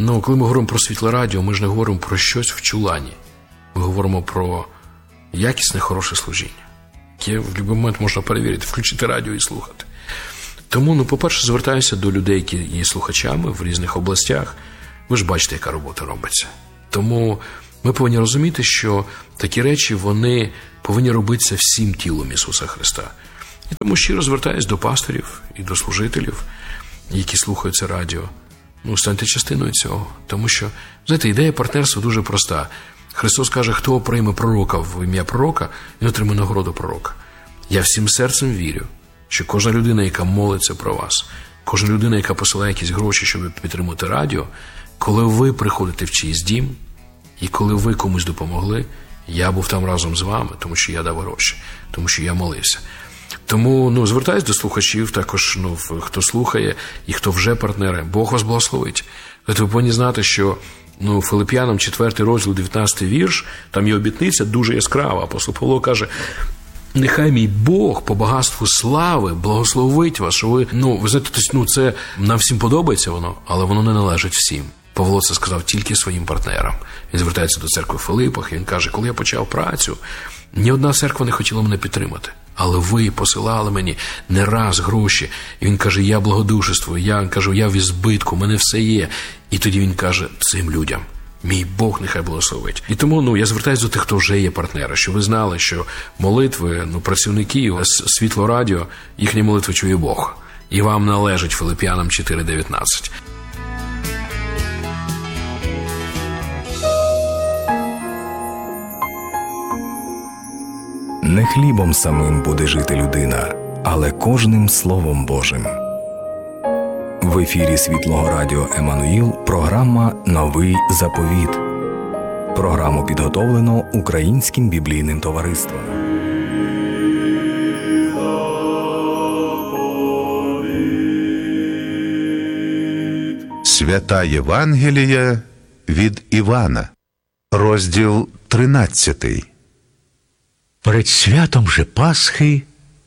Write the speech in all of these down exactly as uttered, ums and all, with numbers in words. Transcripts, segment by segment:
Ну, коли ми говоримо про світле радіо, ми ж не говоримо про щось в чулані. Ми говоримо про якісне, хороше служіння, яке в будь-який момент можна перевірити, включити радіо і слухати. Тому, ну, по-перше, звертаюся до людей, які є слухачами в різних областях. Ви ж бачите, яка робота робиться. Тому ми повинні розуміти, що такі речі, вони повинні робитися всім тілом Ісуса Христа. І тому щиро звертаюсь до пасторів і до служителів, які слухають це радіо. Ну, станьте частиною цього. Тому що, знаєте, ідея партнерства дуже проста. Христос каже, хто прийме пророка в ім'я пророка, він отримає нагороду пророка. Я всім серцем вірю, що кожна людина, яка молиться про вас, кожна людина, яка посилає якісь гроші, щоб підтримати радіо, коли ви приходите в чийсь дім, і коли ви комусь допомогли, я був там разом з вами, тому що я дав гроші, тому що я молився. Тому, ну, звертаюсь до слухачів, також, ну, хто слухає і хто вже партнери, Бог вас благословить. Ви повинні знати, що, ну, Филип'янам четвертий розділ, дев'ятнадцятий вірш, там є обітниця дуже яскрава. Апостол Павло каже, нехай мій Бог по багатству слави благословить вас, що ви, ну, ви знаєте, ну, це нам всім подобається воно, але воно не належить всім. Павло це сказав тільки своїм партнерам. Він звертається до церкви в Филипах, і він каже, коли я почав працю, ні одна церква не хотіла мене підтримати. Але ви посилали мені не раз гроші. І він каже, я благодушествую, я кажу, я в ізбитку, в мене все є. І тоді він каже цим людям, мій Бог нехай благословить. І тому, ну, я звертаюся до тих, хто вже є партнери, що ви знали, що молитви, ну, працівники, світло радіо, їхні молитви чує Бог. І вам належить Филип'янам чотири дев'ятнадцять. Не хлібом самим буде жити людина, але кожним Словом Божим. В ефірі Світлого радіо «Еммануїл» програма «Новий заповіт». Програму підготовлено Українським біблійним товариством. Свята Євангелія від Івана, розділ тринадцятий. Перед святом же Пасхи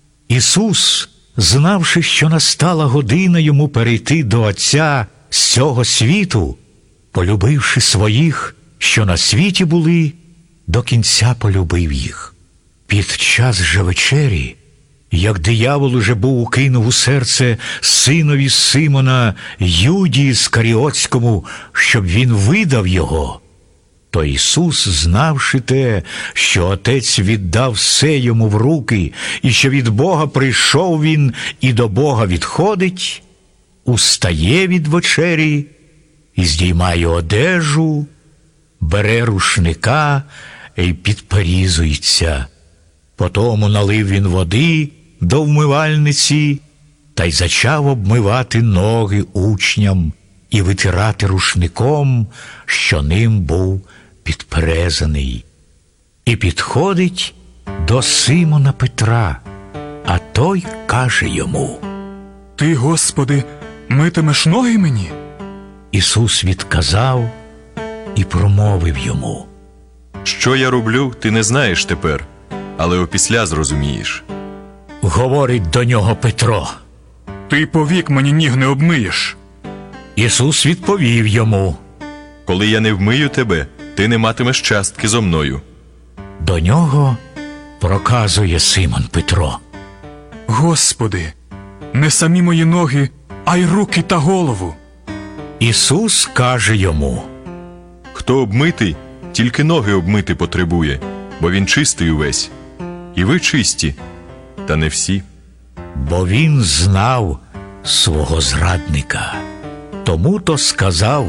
Ісус, знавши, що настала година йому перейти до Отця з цього світу, полюбивши своїх, що на світі були, до кінця полюбив їх. Під час же вечері, як диявол уже був укинув у серце синові Симона Юді Іскаріотському, щоб він видав його, то Ісус, знавши те, що Отець віддав все йому в руки, і що від Бога прийшов він і до Бога відходить, устає від вечері і здіймає одежу, бере рушника і підперізується. Потому налив він води до вмивальниці та й зачав обмивати ноги учням і витирати рушником, що ним був підперезаний. І підходить до Симона Петра, а той каже йому: «Ти, Господи, митимеш ноги мені?» Ісус відказав і промовив йому: «Що я роблю, ти не знаєш тепер, але опісля зрозумієш». Говорить до нього Петро: «Ти повік мені ніг не обмиєш». Ісус відповів йому: «Коли я не вмию тебе, ти не матимеш частки зо мною». До нього проказує Симон Петро: «Господи, не самі мої ноги, а й руки та голову». Ісус каже йому: «Хто обмитий, тільки ноги обмити потребує, бо він чистий увесь. І ви чисті, та не всі». Бо він знав свого зрадника. Тому то сказав: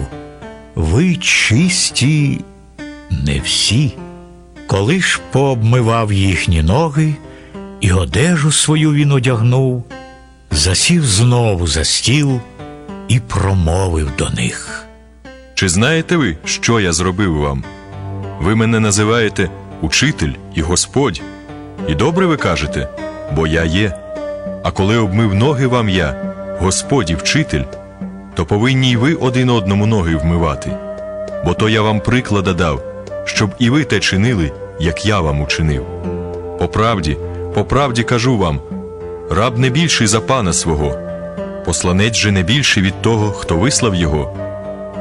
ви чисті, не всі. Коли ж пообмивав їхні ноги, і одежу свою він одягнув, засів знову за стіл і промовив до них: «Чи знаєте ви, що я зробив вам? Ви мене називаєте Учитель і Господь. І добре ви кажете, бо я є. А коли обмив ноги вам я, Господь і Вчитель, то повинні й ви один одному ноги вмивати. Бо то я вам приклада дав, щоб і ви те чинили, як я вам учинив. По правді, по правді кажу вам, раб не більший за пана свого, посланець же не більший від того, хто вислав його.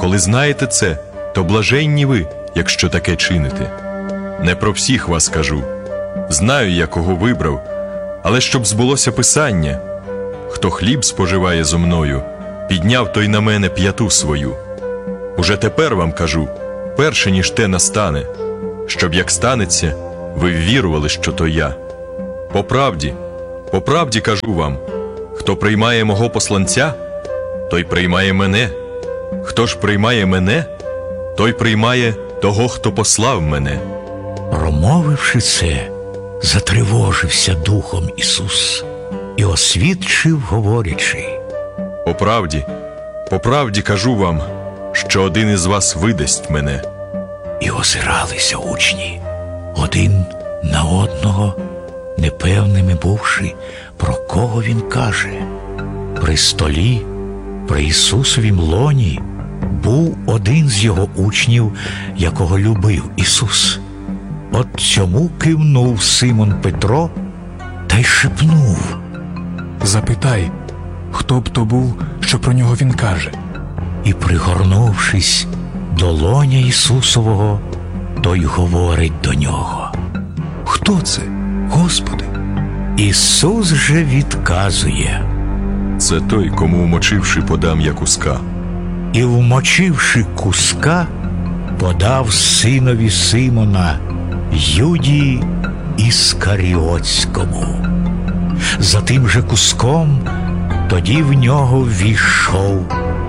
коли знаєте це, то блаженні ви, якщо таке чините. Не про всіх вас кажу. Знаю я, кого вибрав, але щоб збулося Писання: хто хліб споживає зо мною, підняв той на мене п'яту свою. Уже тепер вам кажу, перше, ніж те настане, щоб як станеться, ви ввірували, що то я. По правді, по правді кажу вам, хто приймає мого посланця, той приймає мене. Хто ж приймає мене, той приймає того, хто послав мене. Промовивши це, затривожився духом Ісус і освідчив, говорячи: По правді, по правді кажу вам, що один із вас видасть мене. І озиралися учні один на одного, непевними бувши, про кого він каже. При столі, при Ісусовім лоні, був один з його учнів, якого любив Ісус. От цьому кивнув Симон Петро та й шепнув: Запитай, хто б то був, що про нього він каже. І, пригорнувшись до лоня Ісусового, той говорить до нього: Хто це, Господи? Ісус же відказує: Це той, кому, вмочивши, подам я куска. І, вмочивши куска, подав синові Симона, Юді Іскаріотському. За тим же куском тоді в нього ввійшов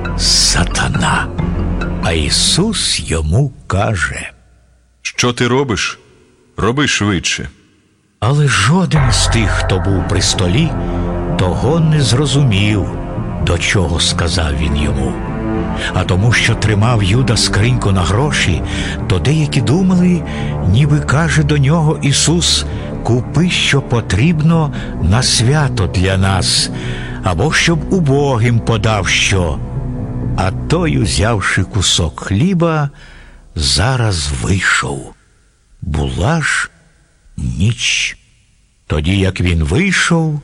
сатана. А Ісус йому каже: Що ти робиш? Роби швидше. Але жоден з тих, хто був при столі, того не зрозумів, до чого сказав він йому. А тому, що тримав Юда скриньку на гроші, то деякі думали, ніби каже до нього Ісус: купи, що потрібно на свято для нас, або щоб убогим подав що. А той, узявши кусок хліба, зараз вийшов. Була ж ніч. Тоді, як він вийшов,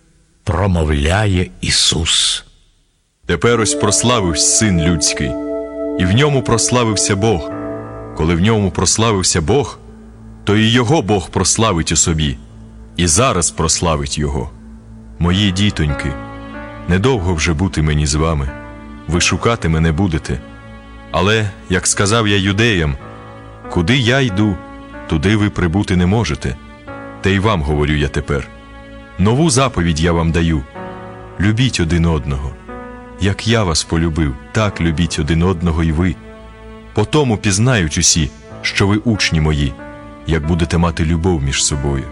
промовляє Ісус: Тепер ось прославився Син Людський, і в ньому прославився Бог. Коли в ньому прославився Бог, то і його Бог прославить у собі, і зараз прославить його. Мої дітоньки, недовго вже бути мені з вами, ви шукати мене будете. Але, як сказав я юдеям, куди я йду, туди ви прибути не можете. Та й вам говорю я тепер. Нову заповідь я вам даю: любіть один одного. Як я вас полюбив, так любіть один одного і ви. По тому пізнають усі, що ви учні мої, як будете мати любов між собою.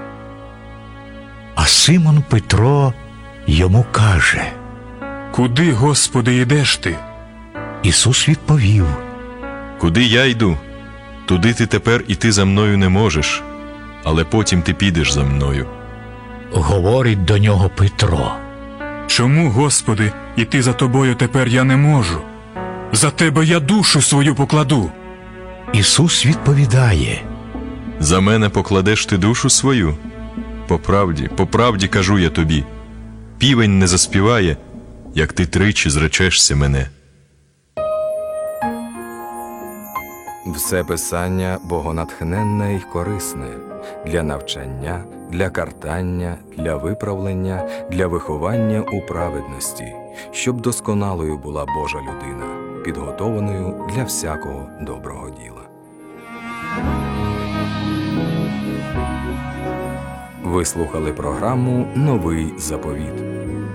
А Симон Петро йому каже: Куди, Господи, йдеш ти? Ісус відповів: Куди я йду, туди ти тепер іти за мною не можеш, але потім ти підеш за мною. Говорить до нього Петро: Чому, Господи, іти за тобою тепер я не можу? За тебе я душу свою покладу. Ісус відповідає: За мене покладеш ти душу свою? По правді, по правді кажу я тобі, півень не заспіває, як ти тричі зречешся мене. Все писання богонатхненне й корисне для навчання, для картання, для виправлення, для виховання у праведності, щоб досконалою була Божа людина, підготованою для всякого доброго діла. Ви слухали програму «Новий заповіт».